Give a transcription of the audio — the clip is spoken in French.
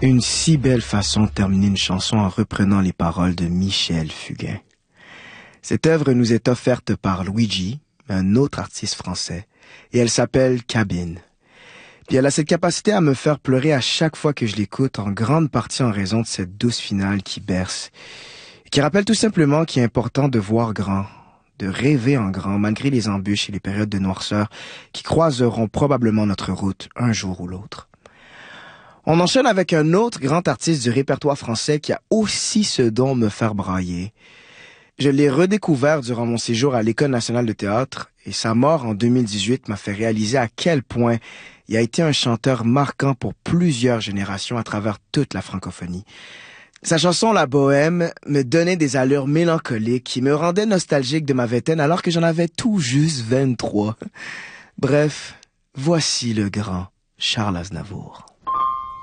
Une si belle façon de terminer une chanson en reprenant les paroles de Michel Fugain. Cette œuvre nous est offerte par Luigi, un autre artiste français, et elle s'appelle Cabine. Puis elle a cette capacité à me faire pleurer à chaque fois que je l'écoute, en grande partie en raison de cette douce finale qui berce, et qui rappelle tout simplement qu'il est important de voir grand, de rêver en grand, malgré les embûches et les périodes de noirceur qui croiseront probablement notre route un jour ou l'autre. On enchaîne avec un autre grand artiste du répertoire français qui a aussi ce don de me faire brailler. Je l'ai redécouvert durant mon séjour à l'École nationale de théâtre et sa mort en 2018 m'a fait réaliser à quel point il a été un chanteur marquant pour plusieurs générations à travers toute la francophonie. Sa chanson La Bohème me donnait des allures mélancoliques qui me rendaient nostalgique de ma vingtaine alors que j'en avais tout juste 23. Bref, voici le grand Charles Aznavour.